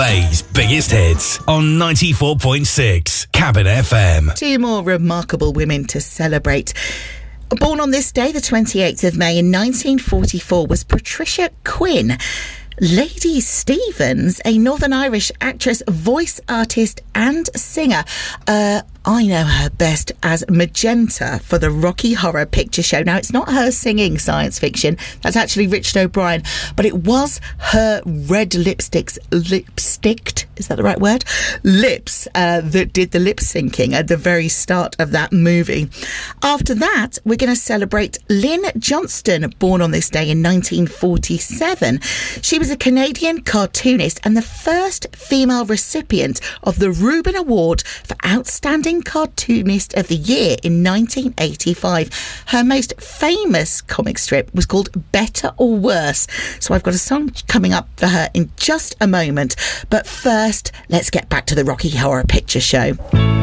LA's biggest hits on 94.6 Cabin FM. Two more remarkable women to celebrate. Born on this day, the 28th of May in 1944, was Patricia Quinn. Lady Stevens, a Northern Irish actress, voice artist and singer. I know her best as Magenta for the Rocky Horror Picture Show. Now, it's not her singing science fiction. That's actually Richard O'Brien. But it was her red lipsticked, is that the right word? Lips that did the lip syncing at the very start of that movie. After that, we're going to celebrate Lynn Johnston, born on this day in 1947. She was a Canadian cartoonist and the first female recipient of the Reuben Award for Outstanding Cartoonist of the Year in 1985. Her most famous comic strip was called Better or Worse. So I've got a song coming up for her in just a moment. But first, let's get back to the Rocky Horror Picture Show.